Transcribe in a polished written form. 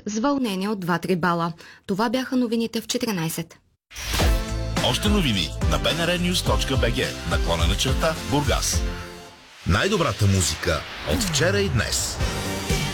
с вълнение от 2-3 бала. Това бяха новините в 14. Още новини на bnrnews.bg /Бургас. Най-добрата музика от вчера и днес.